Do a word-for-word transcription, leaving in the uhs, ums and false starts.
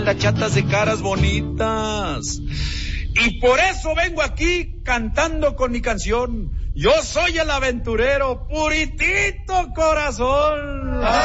Las chatas de caras bonitas. Y por eso vengo aquí cantando con mi canción. Yo soy el aventurero, puritito corazón.